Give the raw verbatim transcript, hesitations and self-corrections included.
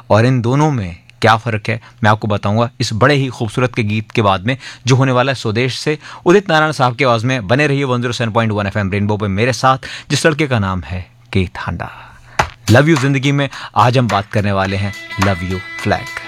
और इन दोनों में क्या फ़र्क है मैं आपको बताऊंगा इस बड़े ही खूबसूरत के गीत के बाद में, जो होने वाला है स्वदेश से उदित नारायण साहब की आवाज़ में। बने रहिए one zero seven point one F M rainbow पे मेरे साथ, जिस लड़के का नाम है केत हांडा। लव यू जिंदगी में आज हम बात करने वाले हैं लव यू फ्लैग।